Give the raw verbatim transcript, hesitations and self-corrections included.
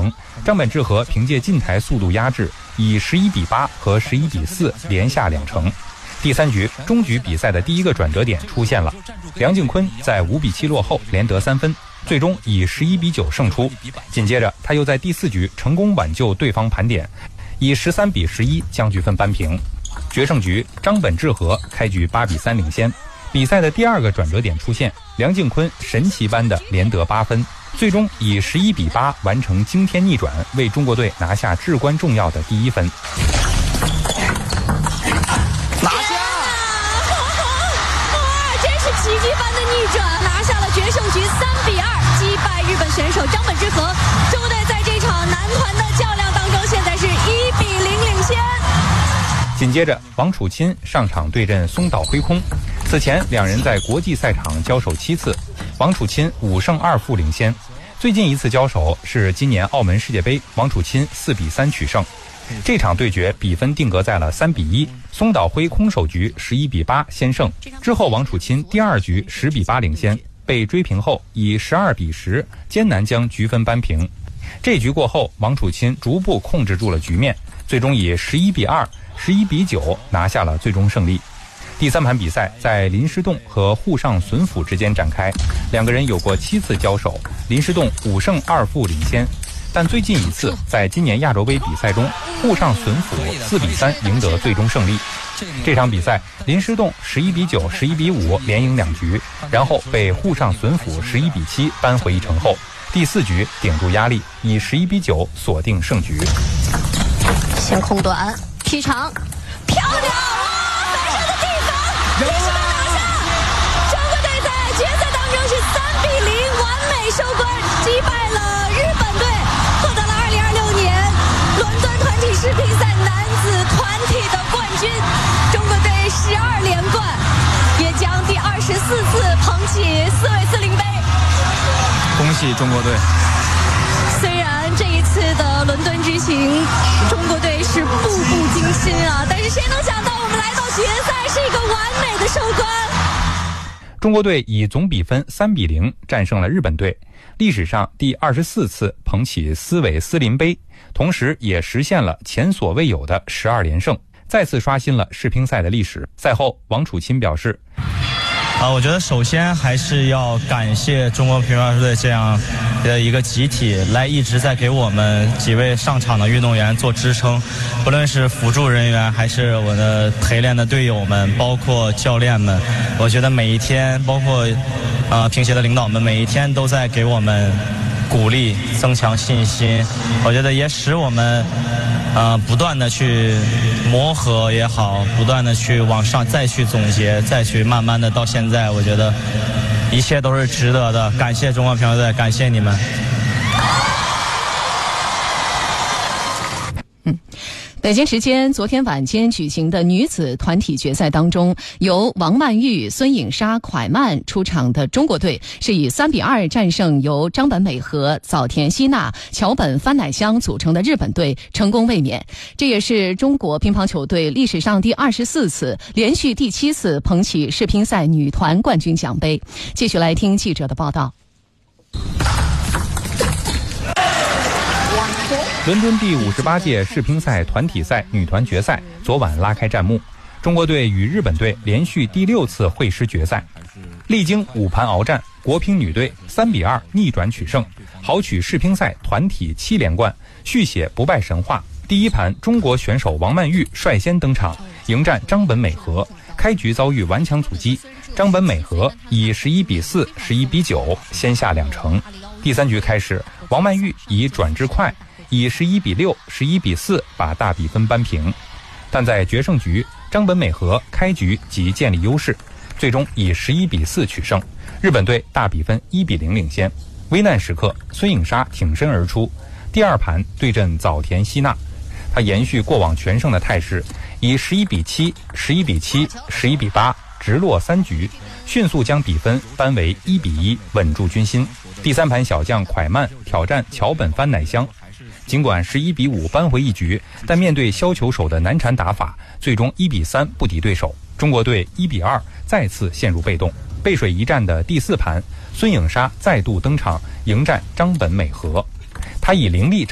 成，张本智和凭借近台速度压制，以十一比八和十一比四连下两城。第三局终局比赛的第一个转折点出现了，梁靖昆在五比七落后连得三分，最终以十一比九胜出。紧接着他又在第四局成功挽救对方盘点，以十三比十一将局分扳平。决胜局张本智和开局八比三领先，比赛的第二个转折点出现，梁靖昆神奇般的连得八分，最终以十一比八完成惊天逆转，为中国队拿下至关重要的第一分。 拿下！哇，真是奇迹般的逆转，拿下了决胜局三比二击败日本选手张本智和。中国队在这场男团的较量当中，现在是一比零领先。 紧接着，王楚钦上场对阵松岛辉空。此前两人在国际赛场交手七次，王楚钦五胜二负领先。最近一次交手是今年澳门世界杯，王楚钦四比三取胜。这场对决比分定格在了三比一，松岛辉空首局十一比八先胜，之后王楚钦第二局十比八领先，被追平后以十二比十艰难将局分扳平。这局过后，王楚钦逐步控制住了局面，最终以十一比二、十一比九拿下了最终胜利。第三盘比赛在林诗栋和沪上隼辅之间展开，两个人有过七次交手，林诗栋五胜二负领先。但最近一次在今年亚洲杯比赛中，沪上隼辅四比三赢得最终胜利。这场比赛林诗栋十一比九、十一比五连赢两局，然后被沪上隼辅十一比七扳回一城后，第四局顶住压力，以十一比九锁定胜局。 先空短劈长，漂亮啊！反射的地方，为什么拿下？中国队在决赛当中是三比零完美收官，击败了日本队，获得了二零二六年伦敦团体世乒赛男子团体的冠军。中国队十二连冠，也将第二十四次捧起斯韦斯林杯。 恭喜中国队！ 虽然这一次的伦敦之行，中国队是步步惊心啊，但是谁能想到我们来到决赛是一个完美的收官。 中国队以总比分三比零战胜了日本队，历史上第二十四次捧起斯韦斯林杯，同时也实现了前所未有的十二连胜，再次刷新了世乒赛的历史。赛后，王楚钦表示， 啊，我觉得首先还是要感谢中国乒乓球队这样的一个集体，来一直在给我们几位上场的运动员做支撑，不论是辅助人员还是我的陪练的队友们，包括教练们，我觉得每一天，包括啊乒协的领导们，每一天都在给我们鼓励，增强信心。我觉得也使我们呃，不断的去磨合也好，不断的去往上再去总结，再去慢慢的到现在，我觉得一切都是值得的。感谢中国乒乓球队，感谢你们。 嗯。北京时间昨天晚间举行的女子团体决赛当中，由王曼玉、孙颖莎、蒯曼出场的中国队是以三比二战胜由张本美和、早田希娜、桥本帆乃香组成的日本队，成功卫冕。这也是中国乒乓球队历史上第二十四次、连续第七次捧起世乒赛女团冠军奖杯。继续来听记者的报道。 伦敦第五十八届世乒赛团体赛女团决赛昨晚拉开战幕，中国队与日本队连续第六次会师决赛，历经五盘鏖战，国乒女队三比二逆转取胜，豪取世乒赛团体七连冠，续写不败神话。第一盘，中国选手王曼玉率先登场，迎战张本美和，开局遭遇顽强阻击，张本美和以十一比四、十一比九先下两城。第三局开始，王曼玉以转之快，以十一比六、十一比四把大比分扳平。但在决胜局，张本美和开局即建立优势，最终以十一比四取胜，日本队大比分一比零领先。危难时刻，孙颖莎挺身而出，第二盘对阵早田希娜，她延续过往全胜的态势，以十一比七、十一比七、十一比八直落三局，迅速将比分扳为一比一，稳住军心。第三盘小将蒯曼挑战桥本帆乃香，尽管十一比五扳回一局，但面对削球手的难缠打法，最终一比三不敌对手。中国队一比二再次陷入被动。背水一战的第四盘，孙颖莎再度登场迎战张本美和，她以凌厉